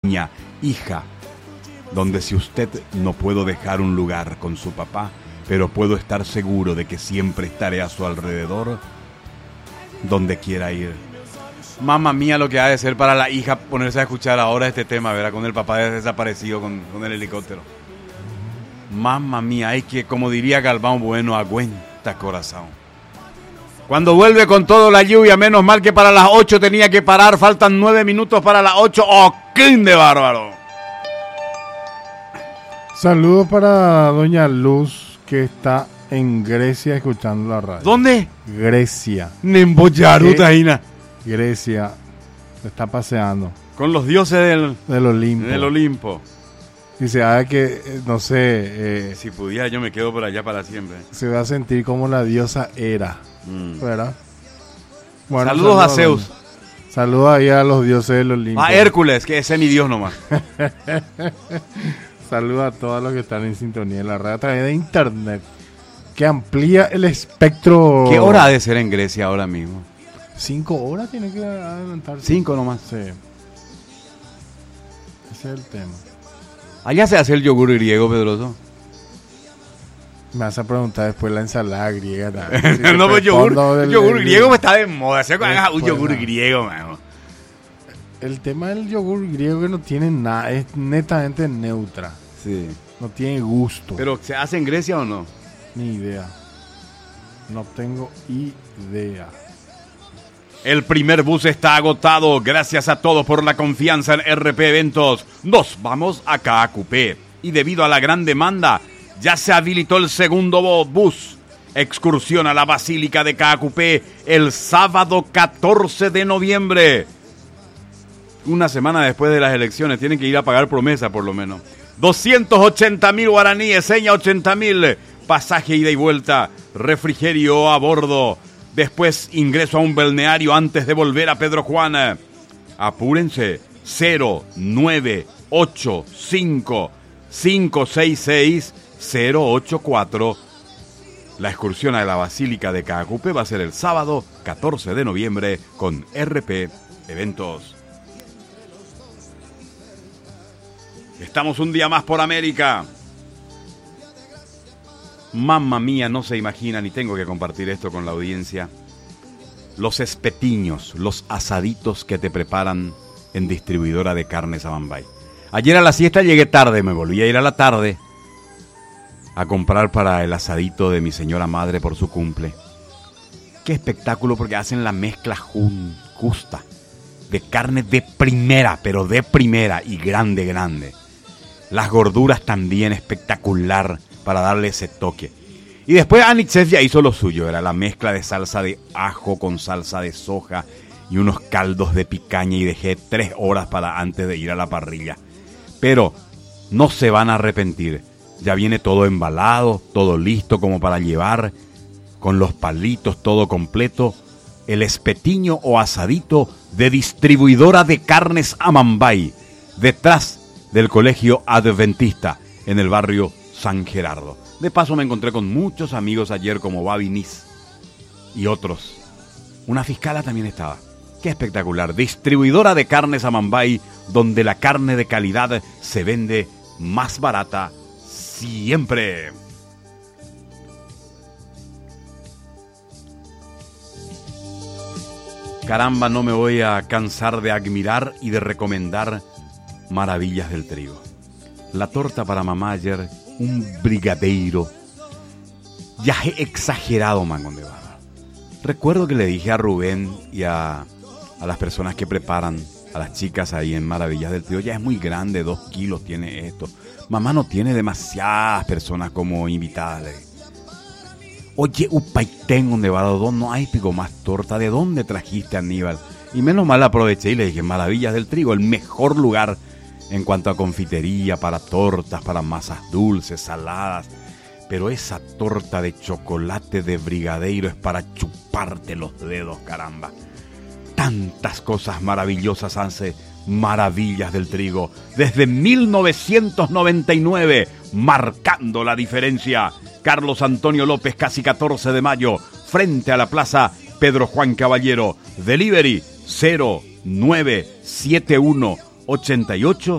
hija, donde si usted no puedo dejar un lugar con su papá, pero puedo estar seguro de que siempre estaré a su alrededor, donde quiera ir. Mamma mía, lo que ha de ser para la hija ponerse a escuchar ahora este tema, ¿verdad? Con el papá desaparecido con el helicóptero. Mamma mía, hay que, como diría Galván Bueno, aguanta corazón. Cuando vuelve con todo la lluvia, menos mal que para las 8 tenía que parar, faltan 9 minutos para las 8. ¡Oh, qué de bárbaro! Saludos para doña Luz, que está en Grecia escuchando la radio. ¿Dónde? Grecia. Nemboyaruta, Grecia. Se está paseando. Con los dioses del Olimpo. Del Olimpo. Dice, que, no sé... si pudiera yo me quedo por allá para siempre. Se va a sentir como la diosa Hera. ¿Verdad? Bueno, saludos a Zeus. Saludos ahí a los dioses del Olimpo. A Hércules, que ese es mi dios nomás. Saludos a todos los que están en sintonía en la radio a través de internet, que amplía el espectro. ¿Qué hora ha de ser en Grecia ahora mismo? 5 horas tiene que adelantarse. 5 nomás. Sí. Ese es el tema. Allá se hace el yogur griego, Pedroso. Me vas a preguntar después la ensalada griega. No, pues yogur griego está de moda. Se haga un yogur griego, mano. El tema del yogur griego que no tiene nada, es netamente neutra. Sí. No tiene gusto. ¿Pero se hace en Grecia o no? Ni idea. No tengo idea. El primer bus está agotado. Gracias a todos por la confianza en RP Eventos. Nos vamos a KQP. Y debido a la gran demanda, ya se habilitó el segundo bus. Excursión a la Basílica de KQP el sábado 14 de noviembre. Una semana después de las elecciones. Tienen que ir a pagar promesa por lo menos. 280.000 guaraníes, seña 80.000. Pasaje ida y vuelta. Refrigerio a bordo. Después ingreso a un balneario antes de volver a Pedro Juan. Apúrense. 0985 566 084. La excursión a la Basílica de KQP va a ser el sábado 14 de noviembre con RP Eventos. Estamos un día más por América. Mamma mía, no se imaginan, y tengo que compartir esto con la audiencia. Los espetiños, los asaditos que te preparan en Distribuidora de Carnes Amambay. Ayer a la siesta llegué tarde, me volví a ir a la tarde a comprar para el asadito de mi señora madre por su cumple. Qué espectáculo, porque hacen la mezcla justa de carne de primera, pero de primera y grande. Las gorduras también espectacular para darle ese toque. Y después Anitzev ya hizo lo suyo, era la mezcla de salsa de ajo con salsa de soja y unos caldos de picaña, y dejé 3 horas para antes de ir a la parrilla. Pero no se van a arrepentir. Ya viene todo embalado, todo listo como para llevar, con los palitos, todo completo. El espetiño o asadito de Distribuidora de Carnes Amambay, detrás del Colegio Adventista, en el barrio San Gerardo. De paso me encontré con muchos amigos ayer, como Babi Nis y otros. Una fiscala también estaba. Qué espectacular. Distribuidora de Carnes Amambay, donde la carne de calidad se vende más barata siempre. Caramba, no me voy a cansar de admirar y de recomendar maravillas del trigo. La torta para mamá ayer, un brigadeiro. Ya he exagerado, mango de barra. Recuerdo que le dije a Rubén y a las personas que preparan, a las chicas ahí en Maravillas del Trigo, ya es muy grande, 2 kilos tiene esto. Mamá no tiene demasiadas personas como invitadas. Oye, upaitén, donde va, no hay pico más torta. ¿De dónde trajiste, Aníbal? Y menos mal aproveché y le dije, Maravillas del Trigo, el mejor lugar en cuanto a confitería, para tortas, para masas dulces, saladas. Pero esa torta de chocolate de brigadeiro es para chuparte los dedos, caramba. Tantas cosas maravillosas hace Maravillas del Trigo. Desde 1999, marcando la diferencia. Carlos Antonio López, casi 14 de mayo, frente a la plaza Pedro Juan Caballero. Delivery 0971 88